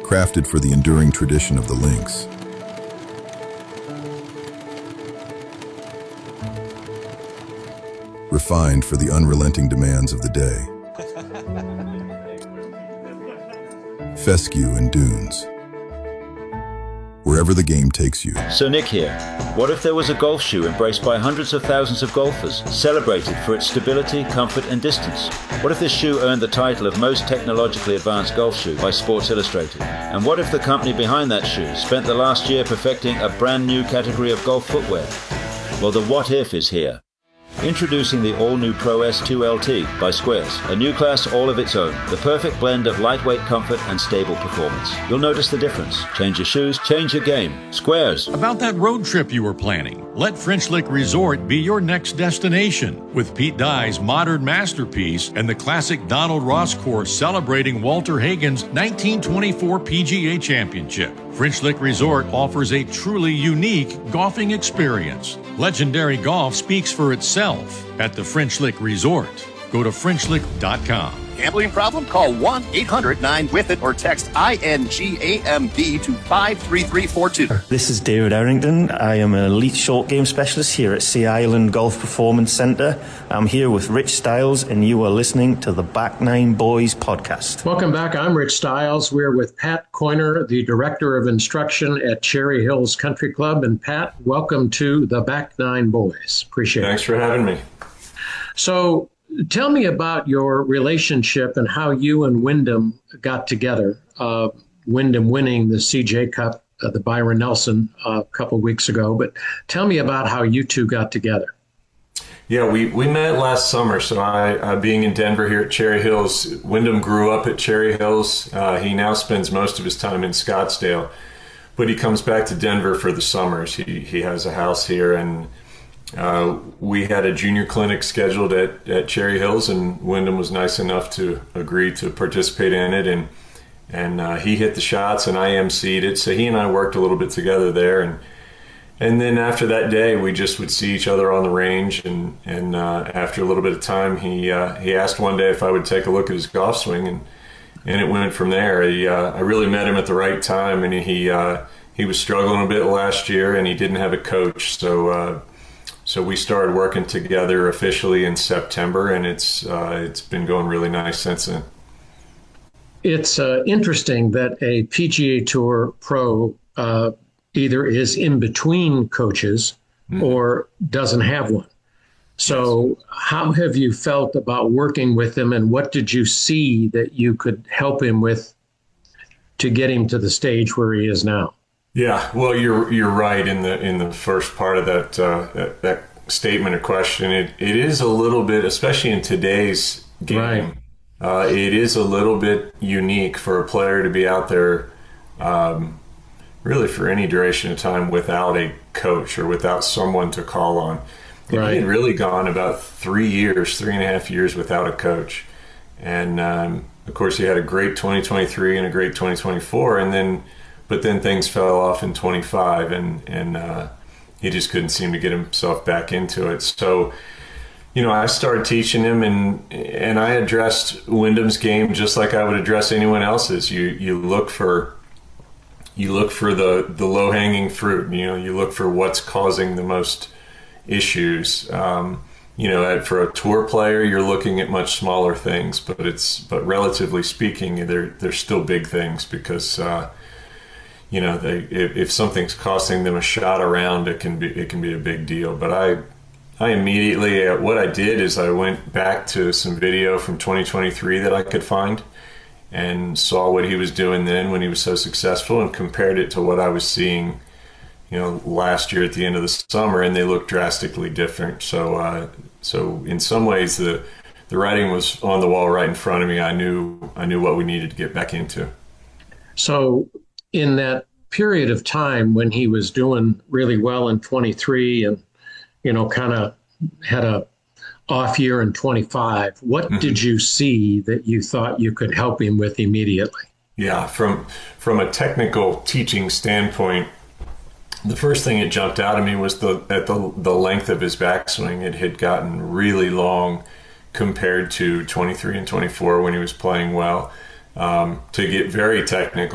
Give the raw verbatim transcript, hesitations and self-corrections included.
crafted for the enduring tradition of the links. Refined for the unrelenting demands of the day. Fescue and dunes. Wherever the game takes you. So Nick here. What if there was a golf shoe embraced by hundreds of thousands of golfers, celebrated for its stability, comfort and distance? What if this shoe earned the title of most technologically advanced golf shoe by Sports Illustrated? And what if the company behind that shoe spent the last year perfecting a brand new category of golf footwear? Well, the what if is here. Introducing the all-new Pro S two L T by Squares, a new class all of its own, the perfect blend of lightweight comfort and stable performance. You'll notice the difference. Change your shoes, change your game. Squares. About that road trip you were planning, let French Lick Resort be your next destination. With Pete Dye's modern masterpiece and the classic Donald Ross course celebrating Walter Hagen's nineteen twenty-four P G A Championship. French Lick Resort offers a truly unique golfing experience. Legendary golf speaks for itself at the French Lick Resort. Go to French Lick dot com. Gambling problem? Call one eight hundred nine with it or text I N G A M B to five three three four two. This is David Errington. I am an elite short game specialist here at Sea Island Golf Performance Centre. I'm here with Rich Stiles, and you are listening to the Back Nine Boys podcast. Welcome back. I'm Rich Stiles. We're with Pat Coiner, the Director of Instruction at Cherry Hills Country Club. And Pat, welcome to the Back Nine Boys. Appreciate it. Thanks for having me. So, tell me about your relationship and how you and Wyndham got together. Uh, Wyndham winning the C J Cup, uh, the Byron Nelson, uh, a couple weeks ago. But tell me about how you two got together. Yeah, we, we met last summer. So I, uh, being in Denver here at Cherry Hills, Wyndham grew up at Cherry Hills. Uh, he now spends most of his time in Scottsdale, but he comes back to Denver for the summers. He he has a house here, and Uh, we had a junior clinic scheduled at, at Cherry Hills, and Wyndham was nice enough to agree to participate in it. And and uh, he hit the shots, and I emceed it. So he and I worked a little bit together there. And and then after that day, we just would see each other on the range. And and uh, after a little bit of time, he uh, he asked one day if I would take a look at his golf swing, and and it went from there. He, uh, I really met him at the right time, and he uh, he was struggling a bit last year, and he didn't have a coach, so. Uh, So we started working together officially in September, and it's uh, it's been going really nice since then. It's uh, interesting that a P G A Tour pro uh, either is in between coaches mm-hmm. or doesn't have one. So yes. How have you felt about working with him, and what did you see that you could help him with to get him to the stage where he is now? Yeah, well, you're you're right in the in the first part of that uh, that, that statement or question. It it is a little bit, especially in today's game, right. uh, it is a little bit unique for a player to be out there, um, really for any duration of time without a coach or without someone to call on. Right. He had really gone about three years, three and a half years without a coach, and um, of course he had a great twenty twenty-three and a great twenty twenty-four, and then. But then things fell off in twenty-five, and and uh, he just couldn't seem to get himself back into it. So, you know, I started teaching him, and and I addressed Wyndham's game just like I would address anyone else's. You you look for you look for the the low hanging fruit. You know, you look for what's causing the most issues. Um, you know, for a tour player, you're looking at much smaller things, but it's but relatively speaking, they're they're still big things because. Uh, You know, they, if, if something's costing them a shot around, it can be it can be a big deal. But I, I immediately uh, what I did is I went back to some video from twenty twenty-three that I could find, and saw what he was doing then when he was so successful, and compared it to what I was seeing, you know, last year at the end of the summer, and they looked drastically different. So, uh, so in some ways, the the writing was on the wall right in front of me. I knew I knew what we needed to get back into. So. In that period of time when he was doing really well in twenty-three and, you know, kind of had a off year in twenty-five, what mm-hmm. did you see that you thought you could help him with immediately? Yeah, from from a technical teaching standpoint, the first thing that jumped out at me was the at the the length of his backswing. It had gotten really long compared to twenty-three and twenty-four when he was playing well. Um, to get very technical.